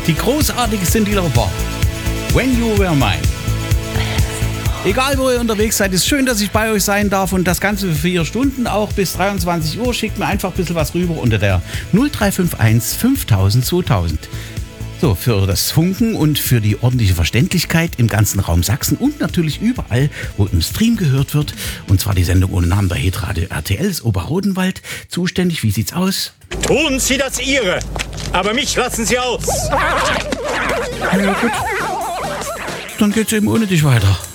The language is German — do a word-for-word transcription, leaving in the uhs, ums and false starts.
Die großartige Cyndi Lauper. When You Were Mine. Egal, wo ihr unterwegs seid, ist schön, dass ich bei euch sein darf und das Ganze für vier Stunden, auch bis dreiundzwanzig Uhr. Schickt mir einfach ein bisschen was rüber unter der null drei fünf eins fünftausend zweitausend. So, für das Funken und für die ordentliche Verständlichkeit im ganzen Raum Sachsen und natürlich überall, wo im Stream gehört wird. Und zwar die Sendung ohne Namen bei Hitradio R T L ist Oberrodenwald zuständig. Wie sieht's aus? Tun Sie das Ihre, aber mich lassen Sie aus. Ja, gut. Dann geht's eben ohne dich weiter.